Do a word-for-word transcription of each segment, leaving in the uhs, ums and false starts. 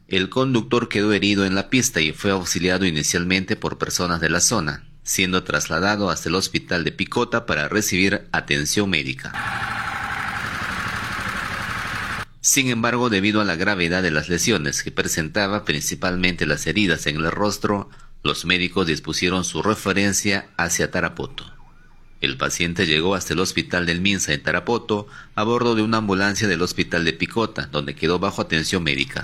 El conductor quedó herido en la pista y fue auxiliado inicialmente por personas de la zona, siendo trasladado hasta el hospital de Picota para recibir atención médica. Sin embargo, debido a la gravedad de las lesiones que presentaba, principalmente las heridas en el rostro, los médicos dispusieron su referencia hacia Tarapoto. El paciente llegó hasta el hospital del Minsa en Tarapoto a bordo de una ambulancia del hospital de Picota, donde quedó bajo atención médica.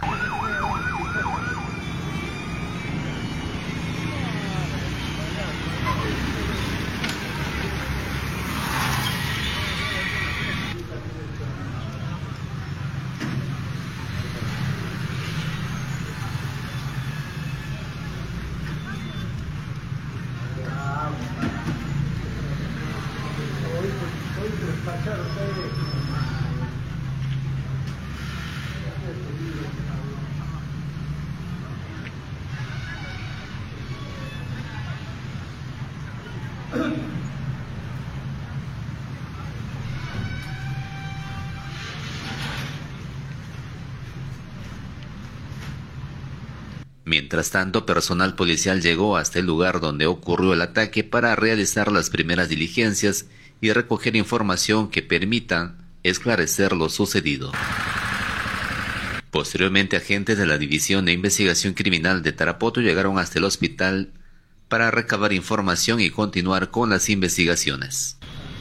Mientras tanto, personal policial llegó hasta el lugar donde ocurrió el ataque para realizar las primeras diligencias y recoger información que permita esclarecer lo sucedido. Posteriormente, agentes de la División de Investigación Criminal de Tarapoto llegaron hasta el hospital para recabar información y continuar con las investigaciones.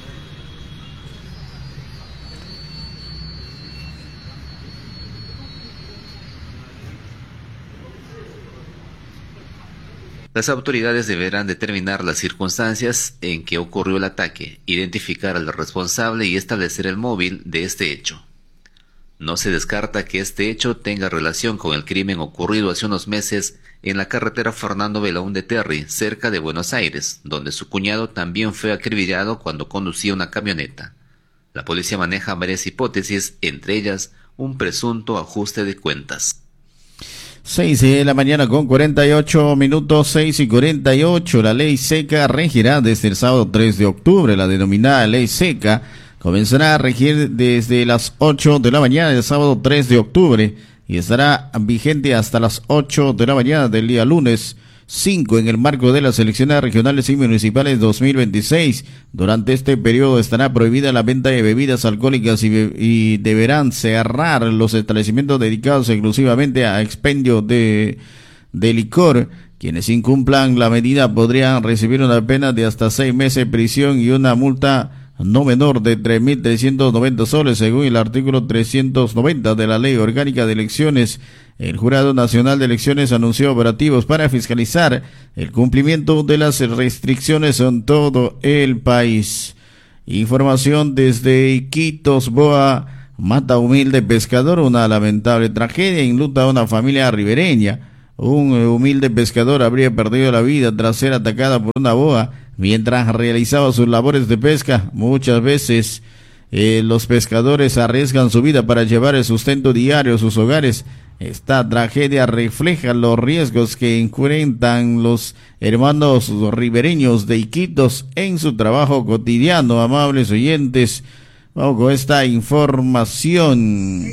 Las autoridades deberán determinar las circunstancias en que ocurrió el ataque, identificar al responsable y establecer el móvil de este hecho. No se descarta que este hecho tenga relación con el crimen ocurrido hace unos meses en la carretera Fernando Belaúnde Terry, cerca de Buenos Aires, donde su cuñado también fue acribillado cuando conducía una camioneta. La policía maneja varias hipótesis, entre ellas un presunto ajuste de cuentas. seis de la mañana con cuarenta y ocho minutos, seis y cuarenta y ocho. La ley seca regirá desde el sábado tres de octubre. La denominada ley seca comenzará a regir desde las ocho de la mañana del sábado tres de octubre y estará vigente hasta las ocho de la mañana del día lunes cinco en el marco de las elecciones regionales y municipales dos mil veintiséis. Durante este periodo estará prohibida la venta de bebidas alcohólicas y, be- y deberán cerrar los establecimientos dedicados exclusivamente a expendio de, de licor. Quienes incumplan la medida podrían recibir una pena de hasta seis meses de prisión y una multa no menor de tres mil trescientos noventa soles, según el artículo trescientos noventa de la Ley Orgánica de Elecciones. El Jurado Nacional de Elecciones anunció operativos para fiscalizar el cumplimiento de las restricciones en todo el país. Información desde Iquitos, Boa. Mata humilde pescador, una lamentable tragedia enluta a una familia ribereña. Un humilde pescador habría perdido la vida tras ser atacada por una boa mientras realizaba sus labores de pesca. Muchas veces eh, los pescadores arriesgan su vida para llevar el sustento diario a sus hogares. Esta tragedia refleja los riesgos que enfrentan los hermanos ribereños de Iquitos en su trabajo cotidiano. Amables oyentes, vamos con esta información.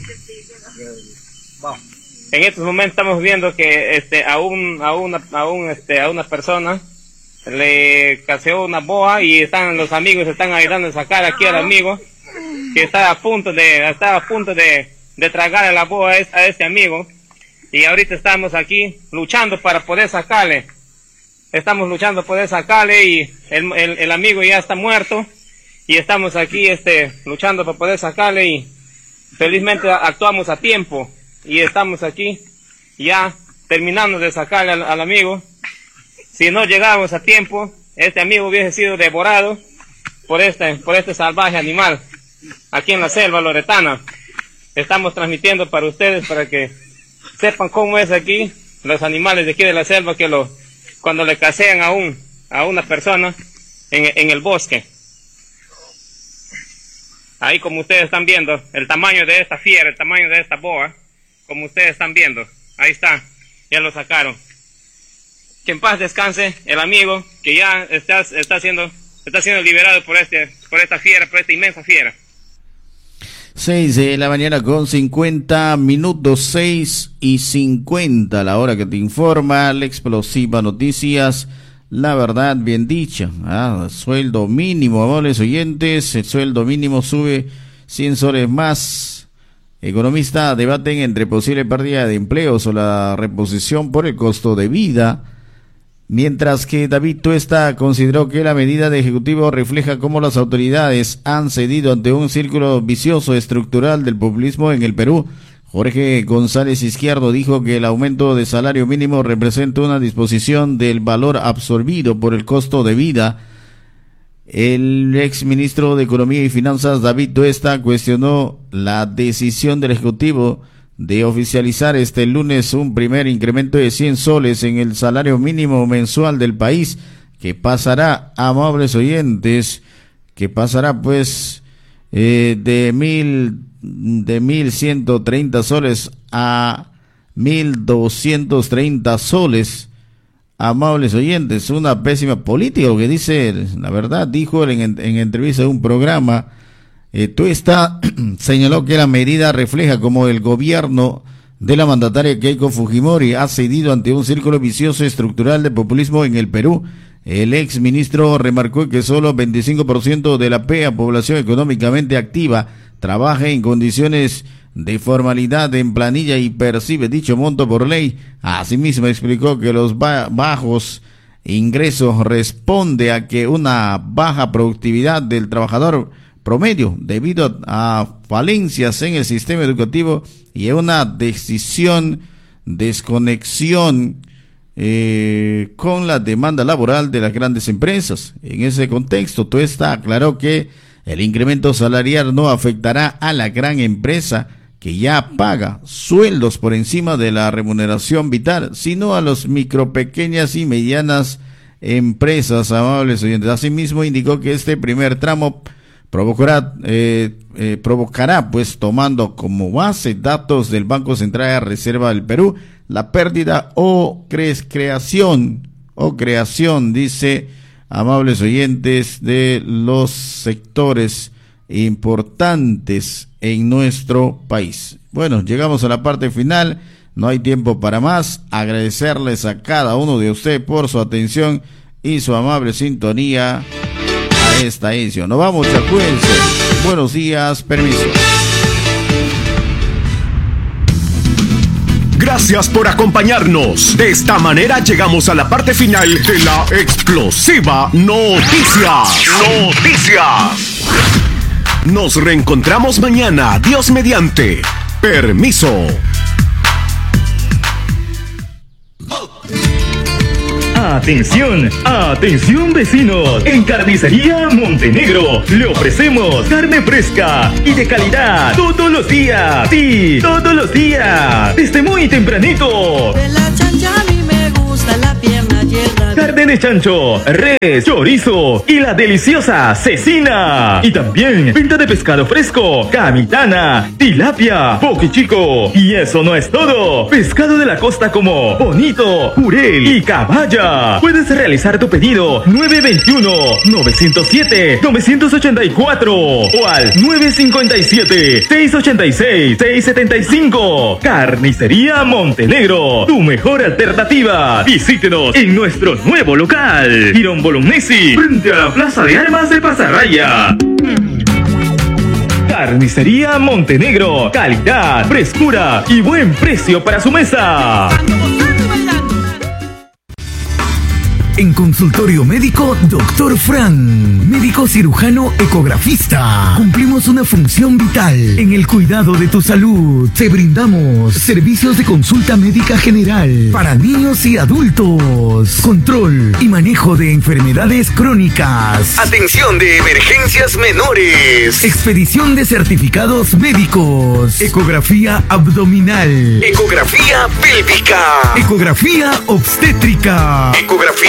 En estos momentos estamos viendo que este a un a una a un este a una persona le caseó una boa y están los amigos están ayudando a sacar aquí al amigo que está a punto de está a punto de, de tragar a la boa a este amigo, y ahorita estamos aquí luchando para poder sacarle. Estamos luchando por poder sacarle y el, el, el amigo ya está muerto y estamos aquí este luchando para poder sacarle y felizmente actuamos a tiempo. Y estamos aquí ya terminando de sacarle al, al amigo. Si no llegábamos a tiempo, este amigo hubiese sido devorado por este, por este salvaje animal aquí en la selva loretana. Estamos transmitiendo para ustedes para que sepan cómo es aquí los animales de aquí de la selva, que lo, cuando le casean a un a una persona en, en el bosque. Ahí, como ustedes están viendo, el tamaño de esta fiera, el tamaño de esta boa. Como ustedes están viendo, ahí está, ya lo sacaron. Que en paz descanse el amigo que ya está, está siendo está siendo liberado por este por esta fiera, por esta inmensa fiera. seis de la mañana con cincuenta minutos, seis y cincuenta, la hora que te informa la explosiva noticias, la verdad bien dicha. Ah, sueldo mínimo, amables oyentes, el sueldo mínimo sube cien soles más. Economistas debaten entre posible pérdida de empleos o la reposición por el costo de vida. Mientras que David Tuesta consideró que la medida de Ejecutivo refleja cómo las autoridades han cedido ante un círculo vicioso estructural del populismo en el Perú. Jorge González Izquierdo dijo que el aumento de salario mínimo representa una disposición del valor absorbido por el costo de vida. El exministro de Economía y Finanzas, David Tuesta, cuestionó la decisión del Ejecutivo de oficializar este lunes un primer incremento de cien soles en el salario mínimo mensual del país, que pasará, amables oyentes, que pasará pues eh, de mil de mil ciento treinta soles a mil doscientos treinta soles. Amables oyentes, una pésima política, lo que dice, la verdad, dijo en, en entrevista de un programa. Eh, Tuesta señaló que la medida refleja cómo el gobierno de la mandataria Keiko Fujimori ha cedido ante un círculo vicioso estructural de populismo en el Perú. El ex ministro remarcó que solo veinticinco por ciento de la P E A, población económicamente activa, trabaja en condiciones de formalidad en planilla y percibe dicho monto por ley. Asimismo explicó que los ba- bajos ingresos responde a que una baja productividad del trabajador promedio debido a falencias en el sistema educativo y a una decisión desconexión eh, con la demanda laboral de las grandes empresas. En ese contexto, Tuesta aclaró que el incremento salarial no afectará a la gran empresa que ya paga sueldos por encima de la remuneración vital, sino a los micro, pequeñas y medianas empresas, amables oyentes. Asimismo indicó que este primer tramo provocará, eh, eh, provocará, pues tomando como base datos del Banco Central de Reserva del Perú, la pérdida o cre- creación, o creación, dice, amables oyentes, de los sectores importantes en nuestro país. Bueno, llegamos a la parte final, no hay tiempo para más. Agradecerles a cada uno de ustedes por su atención y su amable sintonía a esta edición. Nos vamos, chacuense. Buenos días, permiso. Gracias por acompañarnos. De esta manera llegamos a la parte final de la explosiva Noticias. Noticias. Nos reencontramos mañana, Dios mediante. Permiso. Atención, atención vecinos, en Carnicería Montenegro le ofrecemos carne fresca y de calidad todos los días, sí, todos los días, desde muy tempranito. De la chancha a mí me gusta la pierna llena. Carne de chancho, res, chorizo y la deliciosa cecina. Y también venta de pescado fresco, camitana, tilapia, poquichico. Y eso no es todo. Pescado de la costa como bonito, jurel y caballa. Puedes realizar tu pedido nueve dos uno, nueve cero siete, nueve ocho cuatro o al nueve cinco siete, seis ocho seis, seis siete cinco. Carnicería Montenegro, tu mejor alternativa. Visítenos en nuestro nuevo local, Girón Bolognesi, frente a la Plaza de Armas de Pasarraya. Carnicería Montenegro, calidad, frescura y buen precio para su mesa. En consultorio médico, doctor Fran, médico cirujano ecografista. Cumplimos una función vital en el cuidado de tu salud. Te brindamos servicios de consulta médica general para niños y adultos, control y manejo de enfermedades crónicas, atención de emergencias menores, expedición de certificados médicos, ecografía abdominal, ecografía pélvica, ecografía obstétrica, ecografía